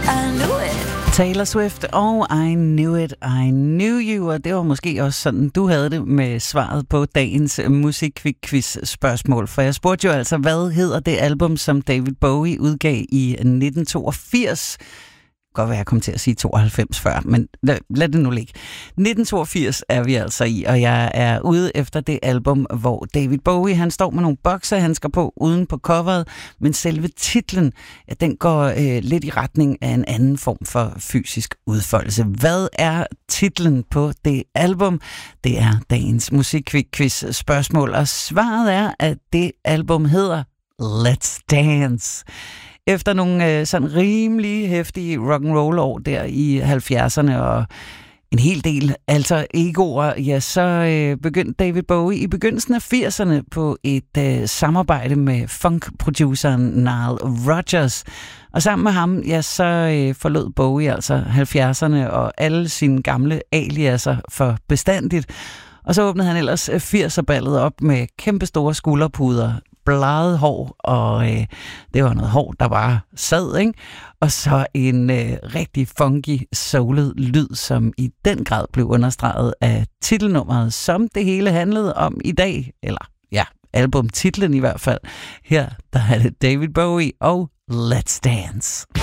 I knew it. Taylor Swift og I Knew It, I Knew You, og det var måske også sådan, du havde det med svaret på dagens musikquiz-spørgsmål, for jeg spurgte jo altså, hvad hedder det album, som David Bowie udgav i 1982? Godt være, jeg kom til at sige 92 før, men lad det nu ligge. 1982 er vi altså i, og jeg er ude efter det album, hvor David Bowie, han står med nogle bokserhandsker på uden på coveret, men selve titlen, ja, den går lidt i retning af en anden form for fysisk udfoldelse. Hvad er titlen på det album? Det er dagens musikquiz spørgsmål, og svaret er, at det album hedder Let's Dance. Efter nogle sådan rimelig heftige rock'n'roll år der i 70'erne og en hel del alter egoer, ja, så begyndte David Bowie i begyndelsen af 80'erne på et samarbejde med funk-produceren Nile Rodgers. Og sammen med ham, ja, så forlod Bowie altså 70'erne og alle sine gamle aliaser for bestandigt. Og så åbnede han ellers 80'er-ballet op med kæmpestore skulderpuder, bladet hår, og det var noget hår, der bare sad, ikke? Og så en rigtig funky, soulet lyd, som i den grad blev understreget af titelnummeret, som det hele handlede om i dag, eller ja, albumtitlen i hvert fald. Her, der er det David Bowie og Let's Dance.